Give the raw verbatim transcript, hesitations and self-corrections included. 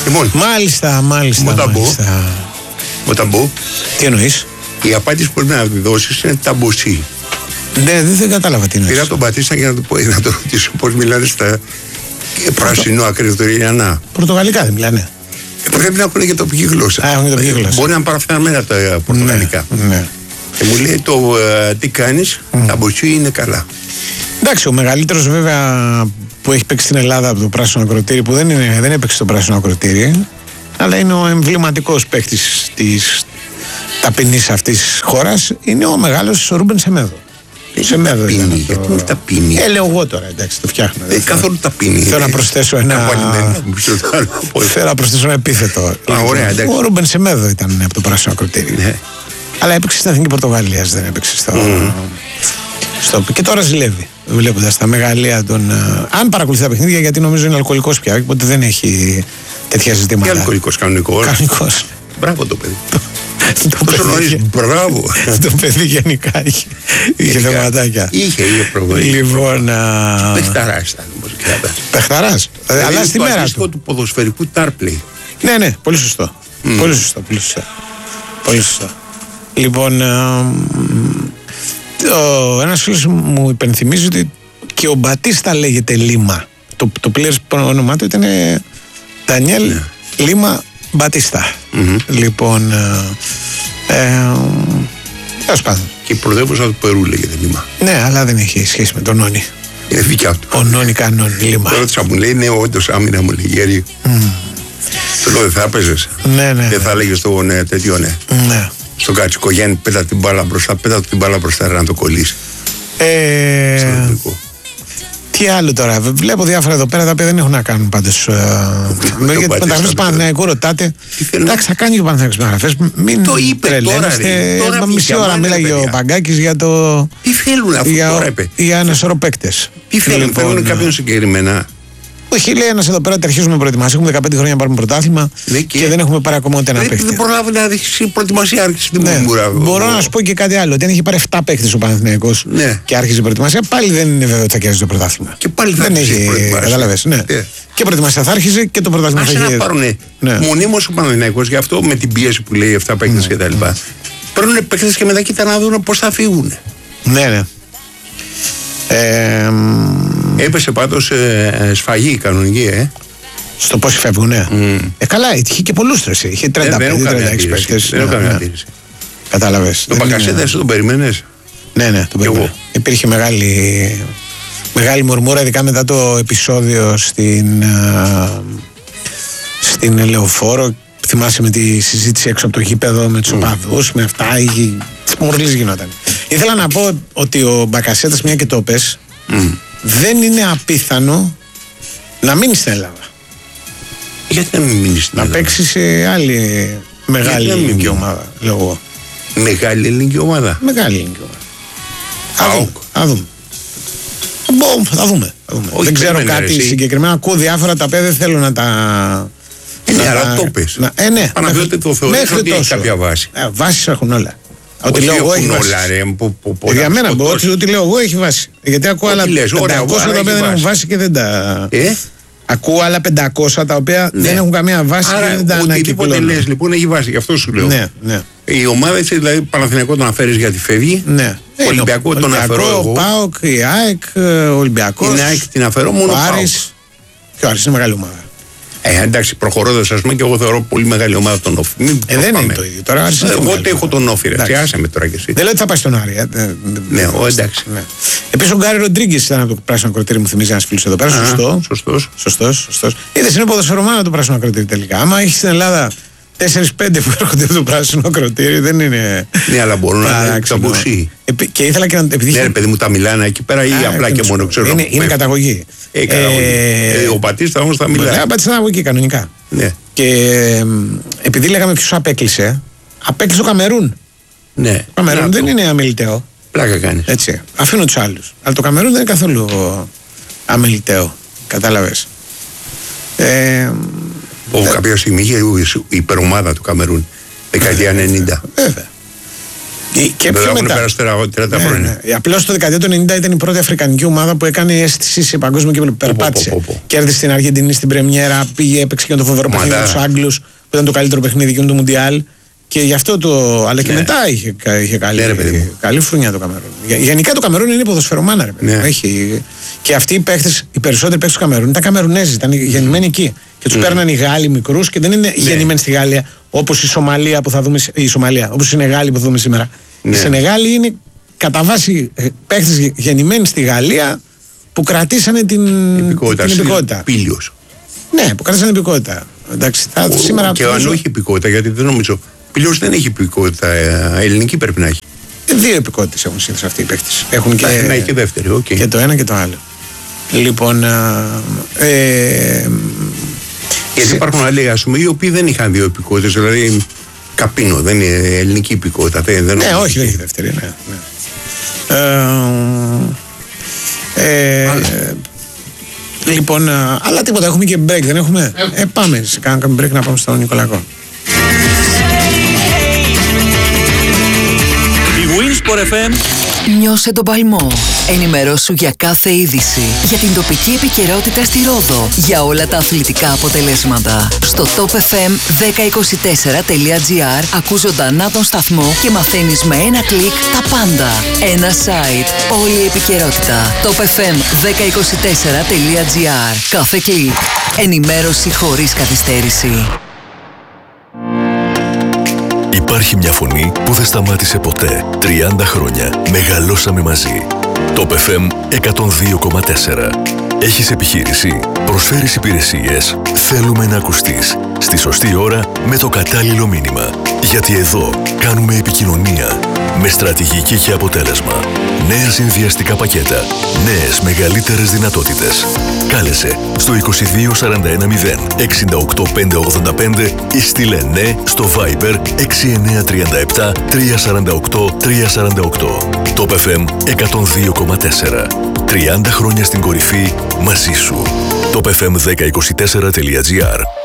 Λοιπόν, μάλιστα, μάλιστα. Μοταμπό. μάλιστα. Μοταμπό. Τι εννοείς? Η απάντηση που πρέπει να τη δώσει είναι ταμποσί. Ναι, δεν, δεν κατάλαβα τι εννοείς. Πήρα τον Μπατίστα για να το, πω, να το ρωτήσω πώς μιλάνε στα πράσινο ακριτοριανά. Πορτογαλικά δεν μιλάνε. Ε, πρέπει να έχουν και τοπική γλώσσα. Α, έχουν τοπική γλώσσα. Μπορεί να είναι παραφθαρμένα τα πορτογαλικά. Ναι, ναι. Και μου λέει το uh, τι κάνεις, mm. ταμποσί είναι καλά. Εντάξει, ο μεγαλύτερος βέβαια που έχει παίξει στην Ελλάδα από το πράσινο ακροτήρι, που δεν, είναι, δεν έπαιξε το πράσινο ακροτήρι, αλλά είναι ο εμβληματικός παίκτης της ταπεινής αυτής της χώρας, είναι ο μεγάλος Ρούμπεν Σεμέδο. Σεμέδο είναι. Γιατί είναι ταπεινή. Ε, λέω εγώ τώρα, εντάξει, το φτιάχνω. Δεν καθόλου ταπεινή. Θέλω να προσθέσω ένα. Θέλω να προσθέσω ένα επίθετο. Ο Ρούμπεν Σεμέδο ήταν από το πράσινο ακροτήρι. Αλλά έπαιξε στην Εθνική Πορτογαλία, δεν έπαιξε στο. Στο... Και τώρα ζηλεύει, βλέποντας τα μεγαλεία των. Αν παρακολουθεί τα παιχνίδια, γιατί νομίζω είναι αλκοολικός πια, οπότε δεν έχει τέτοια ζητήματα. Και αλκοολικός, κανονικός. Κανονικός. Μπράβο το παιδί. Το παιδί, μπράβο. Το παιδί γενικά είχε, είχε θεματάκια. Είχε, είχε προβλήματα. Λοιπόν. Πεχταράς ήταν όμως. Πεχταράς. Αλλά στη μέρα του. Του ποδοσφαιρικού τάρπλεϊ. Ναι, ναι, πολύ σωστό. Πολύ σωστό, πολύ σωστό. Πολύ σωστό. Λοιπόν. Ο, ένας φίλος μου υπενθυμίζει ότι και ο Μπατίστα λέγεται Λίμα. Το, το players όνομά του ήταν Ντανιέλ ναι. Λίμα Μπατίστα. Mm-hmm. Λοιπόν, τέλος πάντων. Και η πρωτεύουσα του Περού λέγεται Λίμα. Ναι, αλλά δεν έχει σχέση με τον Νόνι. Είναι δικιά του. Ο Νόνι Κανόν Λίμα. Ρώτησα, μου λέει, ναι, όντως άμυνα μου λέει, γέρι. Mm. Του λέω, δεν θα έπαιζες. Ναι, ναι. Δεν θα έλεγες το ναι, τέτοιο, ναι. Ναι. Στον Κατσικογιάννη πέτα την μπάλα μπροστά, πέτα την μπάλα μπροστά να το κολλήσει. Ε, τι άλλο τώρα, βλέπω διάφορα εδώ πέρα τα οποία δεν έχουν να κάνουν πάντως. Γιατί το μεταγραφές του Παναθηναϊκού ρωτάτε. Εντάξει, θα κάνει και ο Παναθηναϊκός μεταγραφές. Μην το είπε τρελαίνεστε. Τώρα, μισή ώρα μίλαγε ο Παγκάκης για το. Τι θέλουν αφού για, τώρα είπε. Για ένα σωρό παίκτες. Τι θέλουν, λοιπόν, θέλουν κάποιον συγκεκριμένα. Όχι, λέει ένας εδώ πέρα ότι αρχίζουμε προετοιμασία. Έχουμε δεκαπέντε χρόνια να πάρουμε πρωτάθλημα και, και δεν έχουμε πάρει ακόμα ούτε ένα παίκτη. Δεν προλάβει να δείξει προετοιμασία, άρχισε την ναι. Μπορώ να σου πω και κάτι άλλο. Ότι αν έχει πάρει επτά παίκτες ο Παναθηναϊκός ναι. και άρχισε η προετοιμασία, πάλι δεν είναι βέβαιο ότι θα κερδίσει το πρωτάθλημα. Και πάλι θα δεν έχει. Κατάλαβες. Ναι. Yeah. Και προετοιμασία θα άρχισε και το πρωτάθλημα θα έχει. Να πάρουν ναι. μονίμως ο Παναθηναϊκός, γι' αυτό με την πίεση που λέει επτά παίκτες mm. κτλ. Παίρνουν παίκτες και μετά κοίτα να δουν πώς θα φύγουν. Ναι, ναι. Ε, Έπεσε πάντως ε, σφαγή κανονική, ε. Στο πόσοι φεύγουνε. Mm. Ε, καλά, είχε και πολλούς τρες. Είχε τριάντα πέντε τριάντα έξι παίκτες. Δεν έχω καμία αντίρρηση. Κατάλαβες. Τον Μπακασέτα, εσύ τον περιμένες? Ναι, ναι, τον περίμενα. Υπήρχε μεγάλη, μεγάλη μουρμούρα, ειδικά μετά το επεισόδιο στην, στην Λεωφόρο. Θυμάσαι με τη συζήτηση έξω από το γήπεδο, με τους mm. οπαδούς, με αυτά. Μουρλής γινόταν. Ήθελα να πω ότι ο Μπακασέτας, μια και το πες, mm. δεν είναι απίθανο να μείνει στην Ελλάδα. Γιατί να μην μείνει στην να Ελλάδα? Να παίξει σε άλλη μεγάλη ελληνική ομάδα, λέω εγώ. Μεγάλη ελληνική ομάδα. Μεγάλη ελληνική ομάδα. Α, θα δούμε. Μπο, θα δούμε. Θα δούμε. Όχι, δεν ξέρω κάτι εσύ. Συγκεκριμένα. Ακούω διάφορα τα οποία δεν θέλω να τα. Ναι, αλλά το πες. Ε, ναι. Παναγιώτη το θεωρείς ότι έχει κάποια βάση. Ε, βάσεις έχουν όλα. Ό,τι λέω εγώ έχει βάση. Για μένα, ό,τι λέω εγώ έχει βάση. Γιατί ακούω άλλα πεντακόσια τα οποία δεν έχουν βάση και δεν τα. Ακούω άλλα πεντακόσια τα οποία δεν έχουν καμία βάση και δεν τα ανακοινώνουν. Οτιδήποτε λες λοιπόν έχει βάση, γι' αυτό σου λέω. Η ομάδα έτσι, δηλαδή Παναθηναϊκό τον αναφέρεις γιατί φεύγει. Ολυμπιακό τον αφαιρώ εγώ. ΠΑΟΚ, η ΑΕΚ, Ολυμπιακός. Την ΑΕΚ την αφαιρώ μόνο. Ο Άρης. Και ο Άρης είναι μεγάλη ομάδα. Ε, εντάξει, προχωρώντας, ας πούμε, και εγώ θεωρώ πολύ μεγάλη ομάδα τον Όφη. Μην ε, δεν είναι το ίδιο. Τώρα, ε, εγώ ότι έχω τον Όφη, ρε. Άσε με τώρα κι εσύ. Δεν λέω ότι θα πάει στον Άρη. Ε, ε, ναι, ο, εντάξει. Ναι. Επίσης, ο Γκάρι Ροντρίγκες ήταν από το πράσινο ακροτήρι, μου θυμίζει ένας φίλος εδώ πέρα. Σωστό. Σωστός. Σωστός. Σωστός. Είδες, είναι ποδοσφαιρομάνα το πράσινο ακροτήρι τελικά. Άμα έχει στην Ελλάδα τέσσερα πέντε που έρχονται από το πράσινο ακροτήρι, δεν είναι. Ναι, αλλά μπορούν να είναι καμποσί. Και ήθελα και να. Ναι, ρε παιδί μου, τα μιλάνε εκεί πέρα ή απλά και μόνο ξέρω. Είναι καταγωγή. Ο Μπατίστα όμως θα μιλάει. Ο Μπατίστα θα εκεί κανονικά. Ναι. Και ε, επειδή λέγαμε ποιος απέκλεισε, απέκλεισε ο Καμερούν. Ναι. Ο Καμερούν δεν είναι αμεληταίο. Πλάκα κάνεις. Έτσι. Αφήνω τους άλλους. Αλλά το Καμερούν δεν είναι καθόλου αμεληταίο. Κατάλαβες. Ε, Ο ε, κάποια στιγμή είχε η υπερομάδα του Καμερούν. Δεκαετία ενενήντα. Βέβαια. Και δεν πιο μετά. τριάντα χρόνια. Ναι, απλώς το δεκαετία του ενενήντα ήταν η πρώτη αφρικανική ομάδα που έκανε αίσθηση σε παγκόσμιο κύπελλο. Περπάτησε. Πω, πω, πω. Κέρδισε την Αργεντινή στην Πρεμιέρα, πήγε, έπαιξε και το φοβερό παιχνίδι με τους Άγγλους, που ήταν το καλύτερο παιχνίδι εκείνο του Μουντιάλ. Και γι' αυτό το. Αλλά και ναι. μετά είχε, είχε καλή, ναι, καλή φρουνιά το Καμερούν. Γενικά το Καμερούν είναι ποδοσφαιρομάνα, ρε παιδί. Ναι. Έχει, και αυτοί οι παίχτες, οι περισσότεροι παίχτες του Καμερούν ήταν Καμερουνέζοι, ήταν γεννημένοι εκεί. Και τους mm. παίρναν οι Γάλλοι μικρούς και δεν είναι ναι. γεννημένοι στη Γαλλία όπως η Σομαλία που θα δούμε. Η Σομαλία, όπως η Σενεγάλη που θα δούμε σήμερα. Ναι. Η Σενεγάλη είναι κατά βάση παίχτες γεννημένοι στη Γαλλία που κρατήσανε την υπηκότητα. Πήλιος. Ναι, που κρατήσανε την υπηκότητα. Εντάξει, θα, ο, σήμερα και αν όχι υπηκότητα, γιατί δεν νομίζω. Πήλιος δεν έχει υπηκότητα, ελληνική πρέπει να έχει. Δύο υπηκότητες έχουν συνήθως αυτοί οι παίχτες. Έχουν και, να έχει και δεύτερη, okay. και το ένα και το άλλο. Λοιπόν. Ε, γιατί σε... υπάρχουν άλλοι, ας πούμε, οι οποίοι δεν είχαν δύο υπηκότητες, δηλαδή Καπίνο, δεν είναι ελληνική υπηκότητα. Δεν, δεν ναι, όχι, δεν έχει δεύτερη. Ναι, ναι. Ε, ε, λοιπόν, αλλά τίποτα, έχουμε και break, δεν έχουμε. Ε, πάμε, σε κάνουμε break να πάμε στον Νικολακό. Winsport εφ εμ. Νιώσε τον παλμό. Ενημερώσου για κάθε είδηση. Για την τοπική επικαιρότητα στη Ρόδο. Για όλα τα αθλητικά αποτελέσματα. Στο top εφ εμ δέκα είκοσι τέσσερα τελεία τζι άρ ακούς ζωντανά τον σταθμό και μαθαίνεις με ένα κλικ τα πάντα. Ένα site. Όλη η επικαιρότητα. top εφ εμ δέκα είκοσι τέσσερα τελεία τζι άρ. Κάθε κλικ. Ενημέρωση χωρίς καθυστέρηση. Υπάρχει μια φωνή που δεν σταμάτησε ποτέ. τριάντα χρόνια μεγαλώσαμε μαζί. Top εφ εμ εκατόν δύο κόμμα τέσσερα. Έχεις επιχείρηση, προσφέρεις υπηρεσίες, θέλουμε να ακουστείς. Στη σωστή ώρα με το κατάλληλο μήνυμα. Γιατί εδώ κάνουμε επικοινωνία με στρατηγική και αποτέλεσμα. Νέα συνδυαστικά πακέτα, νέες μεγαλύτερες δυνατότητες. Κάλεσε στο είκοσι δύο σαράντα ένα μηδέν εξήντα οκτώ πεντακόσια ογδόντα πέντε ή στείλε ναι στο Viber έξι εννιά τρία επτά τρία τέσσερα οκτώ τρία τέσσερα οκτώ. Top εφ εμ εκατόν δύο κόμμα τέσσερα. τριάντα χρόνια στην κορυφή μαζί σου. top εφ εμ δέκα είκοσι τέσσερα τελεία τζι άρ.